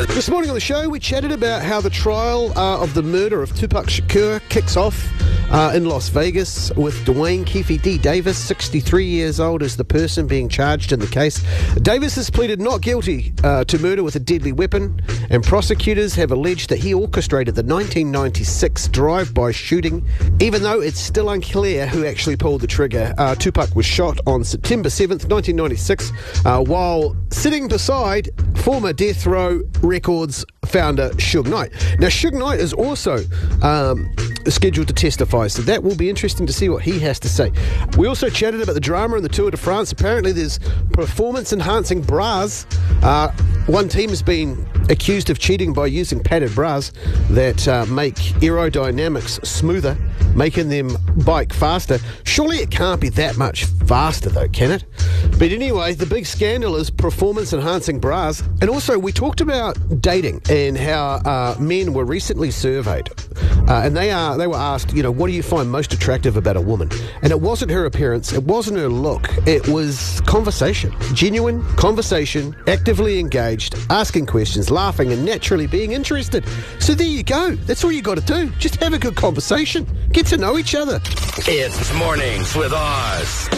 This morning on the show, we chatted about how the trial of the murder of Tupac Shakur kicks off in Las Vegas with Dwayne Keefe D. Davis, 63 years old, as the person being charged in the case. Davis has pleaded not guilty to murder with a deadly weapon, and prosecutors have alleged that he orchestrated the 1996 drive-by shooting, even though it's still unclear who actually pulled the trigger. Tupac was shot on September 7th, 1996, while sitting beside former Death Row Records founder Suge Knight. Now, Suge Knight is also scheduled to testify, so that will be interesting to see what he has to say. We also chatted about the drama in the Tour de France. Apparently there's performance-enhancing bras. One team has been accused of cheating by using padded bras that make aerodynamics smoother, making them bike faster. Surely it can't be that much faster, though, can it? But anyway, the big scandal is performance-enhancing bras. And also, we talked about dating and how men were recently surveyed. And they were asked, what do you find most attractive about a woman? And it wasn't her appearance, it wasn't her look, it was conversation. Genuine conversation, actively engaged, asking questions, laughing, and naturally being interested. So there you go. That's all you got to do. Just have a good conversation. Get to know each other. It's Mornings with Oz.